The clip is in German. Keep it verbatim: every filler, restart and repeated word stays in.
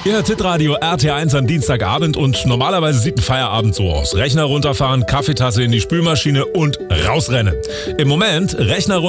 Ihr hört Hitradio R T eins am Dienstagabend und normalerweise sieht ein Feierabend so aus. Rechner runterfahren, Kaffeetasse in die Spülmaschine und rausrennen. Im Moment Rechner